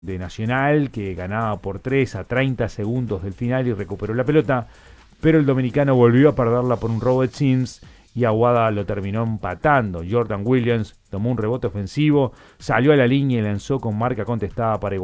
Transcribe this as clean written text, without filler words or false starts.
de Nacional, que ganaba por 3 a 30 segundos del final y recuperó la pelota, pero el dominicano volvió a perderla por un robo de Sims y Aguada lo terminó empatando. Jordan Williams tomó un rebote ofensivo, salió a la línea y lanzó con marca contestada para